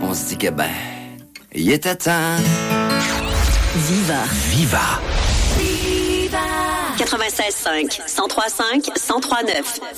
on se dit que il était temps. Viva. Viva. Viva. 96.5, 103.5, 103.9.